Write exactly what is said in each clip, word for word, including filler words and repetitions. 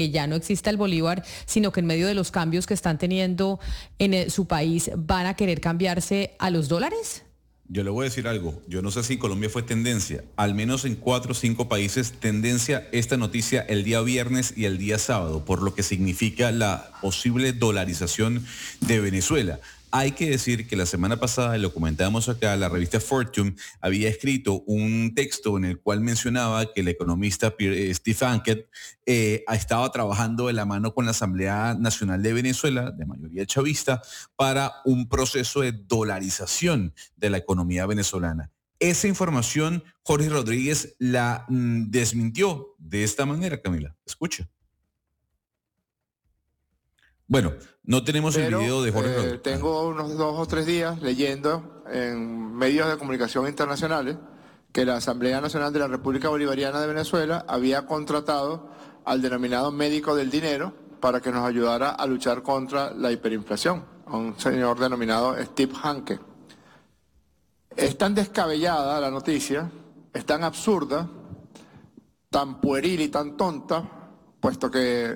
que ya no exista el bolívar, sino que en medio de los cambios que están teniendo en el- su país van a querer cambiarse a los dólares? Yo le voy a decir algo, yo no sé si Colombia fue tendencia, al menos en cuatro o cinco países tendencia esta noticia el día viernes y el día sábado, por lo que significa la posible dolarización de Venezuela. Hay que decir que la semana pasada, y lo comentábamos acá, la revista Fortune había escrito un texto en el cual mencionaba que el economista Pierre- Steve Hankett eh, estaba trabajando de la mano con la Asamblea Nacional de Venezuela, de mayoría chavista, para un proceso de dolarización de la economía venezolana. Esa información Jorge Rodríguez la mm, desmintió de esta manera, Camila. Escucha. Bueno, no tenemos el video Pero de Jorge eh, Rodríguez. tengo unos dos o tres días leyendo en medios de comunicación internacionales que la Asamblea Nacional de la República Bolivariana de Venezuela había contratado al denominado médico del dinero para que nos ayudara a luchar contra la hiperinflación, a un señor denominado Steve Hanke. Es tan descabellada la noticia, es tan absurda, tan pueril y tan tonta, puesto que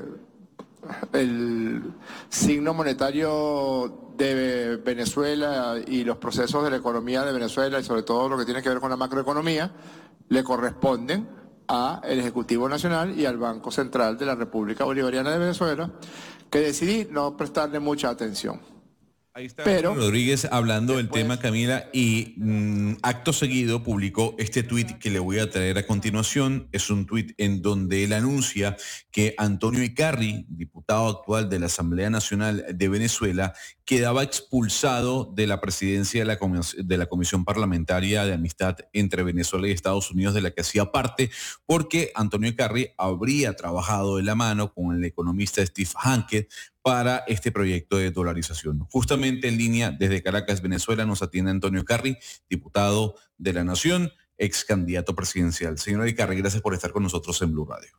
el signo monetario de Venezuela y los procesos de la economía de Venezuela y sobre todo lo que tiene que ver con la macroeconomía le corresponden al Ejecutivo Nacional y al Banco Central de la República Bolivariana de Venezuela, que decidí no prestarle mucha atención. Ahí está Pero Jorge Rodríguez hablando del después- tema, Camila, y mm, acto seguido publicó este tuit que le voy a traer a continuación. Es un tuit en donde él anuncia que Antonio Icarri, diputado actual de la Asamblea Nacional de Venezuela, quedaba expulsado de la presidencia de la, comis- de la Comisión Parlamentaria de Amistad entre Venezuela y Estados Unidos, de la que hacía parte, porque Antonio Icarri habría trabajado de la mano con el economista Steve Hankett para este proyecto de dolarización. Justamente en línea desde Caracas, Venezuela, nos atiende Antonio Icarri, diputado de la Nación, ex candidato presidencial. Señor Icarri, gracias por estar con nosotros en Blue Radio.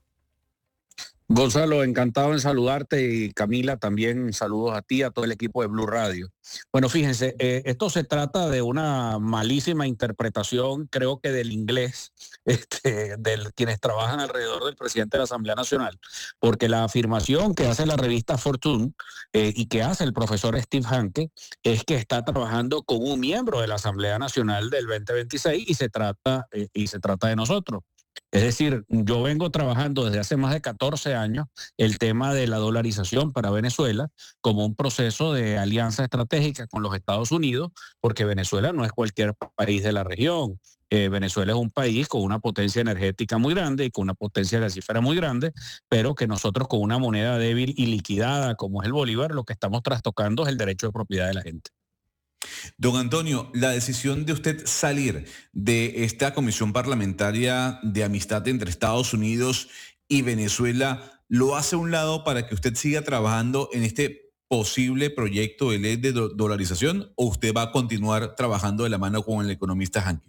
Gonzalo, encantado en saludarte y Camila, también saludos a ti, a todo el equipo de Blue Radio. Bueno, fíjense, eh, esto se trata de una malísima interpretación, creo que del inglés, este, de quienes trabajan alrededor del presidente de la Asamblea Nacional, porque la afirmación que hace la revista Fortune eh, y que hace el profesor Steve Hanke es que está trabajando con un miembro de la Asamblea Nacional del veinte veintiséis y se trata, eh, y se trata de nosotros. Es decir, yo vengo trabajando desde hace más de catorce años el tema de la dolarización para Venezuela como un proceso de alianza estratégica con los Estados Unidos, porque Venezuela no es cualquier país de la región. Eh, Venezuela es un país con una potencia energética muy grande y con una potencia gasífera muy grande, pero que nosotros con una moneda débil y liquidada como es el bolívar, lo que estamos trastocando es el derecho de propiedad de la gente. Don Antonio, la decisión de usted salir de esta comisión parlamentaria de amistad entre Estados Unidos y Venezuela, ¿lo hace a un lado para que usted siga trabajando en este posible proyecto de ley de do- dolarización o usted va a continuar trabajando de la mano con el economista Hanke?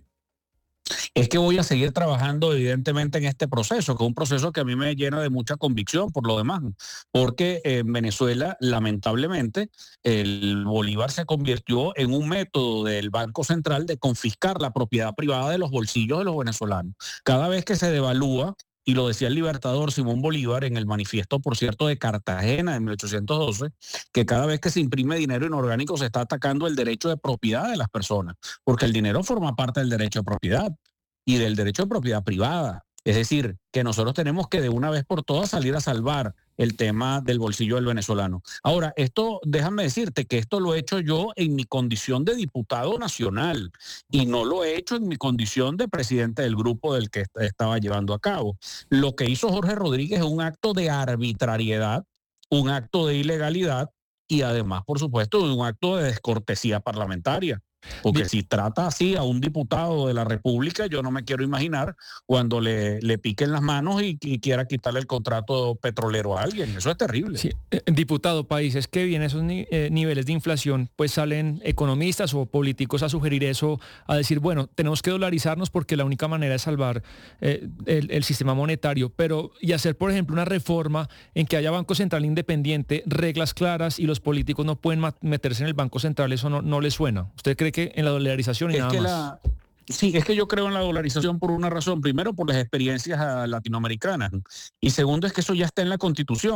Es que voy a seguir trabajando evidentemente en este proceso, que es un proceso que a mí me llena de mucha convicción por lo demás, porque en Venezuela, lamentablemente, el bolívar se convirtió en un método del Banco Central de confiscar la propiedad privada de los bolsillos de los venezolanos. Cada vez que se devalúa, y lo decía el libertador Simón Bolívar en el manifiesto, por cierto, de Cartagena de mil ochocientos doce, que cada vez que se imprime dinero inorgánico se está atacando el derecho de propiedad de las personas, porque el dinero forma parte del derecho de propiedad y del derecho de propiedad privada. Es decir, que nosotros tenemos que de una vez por todas salir a salvar el tema del bolsillo del venezolano. Ahora, esto, déjame decirte que esto lo he hecho yo en mi condición de diputado nacional y no lo he hecho en mi condición de presidente del grupo del que estaba llevando a cabo. Lo que hizo Jorge Rodríguez es un acto de arbitrariedad, un acto de ilegalidad y además, por supuesto, un acto de descortesía parlamentaria. Porque si trata así a un diputado de la República, yo no me quiero imaginar cuando le, le piquen las manos y, y quiera quitarle el contrato petrolero a alguien. Eso es terrible. Sí, eh, diputado, países que vienen esos ni, eh, niveles de inflación, pues salen economistas o políticos a sugerir eso, a decir, bueno, tenemos que dolarizarnos porque la única manera de salvar eh, el, el sistema monetario, pero y hacer, por ejemplo, una reforma en que haya Banco Central independiente, reglas claras y los políticos no pueden meterse en el Banco Central, eso no, no les suena. ¿Usted cree que en la dolarización y es nada que más? La... Sí, es que yo creo en la dolarización por una razón. Primero, por las experiencias latinoamericanas. Y segundo, es que eso ya está en la Constitución.